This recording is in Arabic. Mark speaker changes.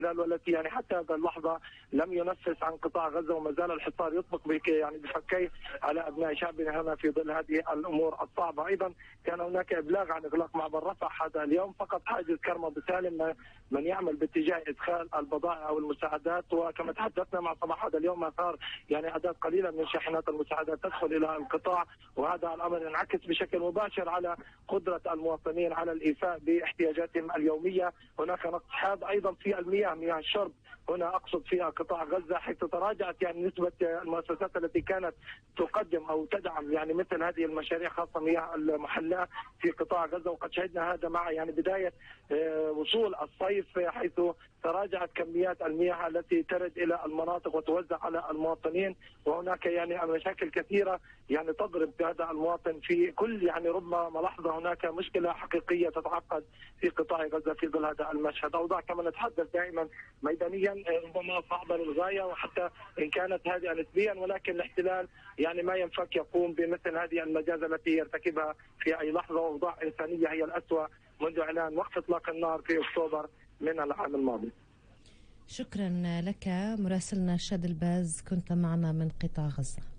Speaker 1: الاحتلال، والتي يعني حتى هذه اللحظه لم ينفس عن قطاع غزه، وما زال الحصار يطبق يعني بفكيه على ابناء شعبنا هنا في ظل هذه الامور الصعبه. ايضا كان هناك ابلاغ عن اغلاق معبر رفح هذا اليوم، فقط حاجز كرم ابو سالم من يعمل باتجاه ادخال البضائع او المساعدات. وكما تحدثنا مع صباح هذا اليوم اثار يعني اعداد قليله من شاحنات المساعدات تدخل الى القطاع، وهذا الامر ينعكس بشكل مباشر على قدره المواطنين على الايفاء باحتياجاتهم اليوميه. هناك نقص حاد ايضا في المياه، مياه الشرب هنا اقصد في قطاع غزه، حيث تراجعت يعني نسبه المؤسسات التي كانت تقدم او تدعم يعني مثل هذه المشاريع، خاصه مياه المحلاه في قطاع غزه. وقد شهدنا هذا مع يعني بدايه وصول الصيف، حيث تراجعت كميات المياه التي ترد الى المناطق وتوزع على المواطنين، وهناك يعني مشاكل كثيره يعني تضرب بهذا المواطن في كل يعني ربما لحظه. هناك مشكله حقيقيه تتعقد في قطاع غزه في ظل هذا المشهد. اوضاع كما نتحدث دائما ميدانيا ربما صعبه للغايه، وحتى ان كانت هذه نسبيا، ولكن الاحتلال يعني ما ينفك يقوم بمثل هذه المجازر التي يرتكبها في اي لحظه. واوضاع انسانيه هي الاسوأ منذ اعلان وقف اطلاق النار في اكتوبر من العام الماضي.
Speaker 2: شكرا لك مراسلنا شاد الباز، كنت معنا من قطاع غزة.